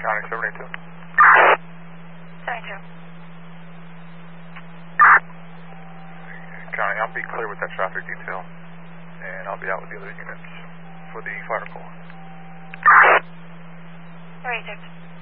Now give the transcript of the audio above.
County 782. 72. County, I'll be clear with that traffic detail, and I'll be out with the other units for the fire call. 386.